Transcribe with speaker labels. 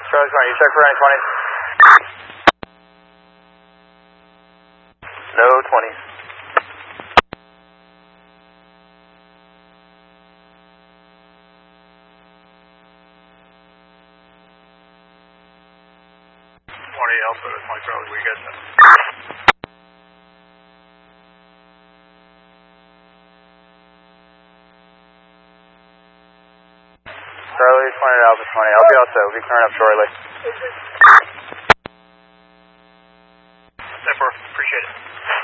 Speaker 1: Charlie 20, you check for running 20s. No 20s.
Speaker 2: Alpha, 20 Charlie, we get that.
Speaker 1: Charlie 20 Alpha 20, I'll be all set, we'll be clearing up shortly.
Speaker 2: 10-4, appreciate it.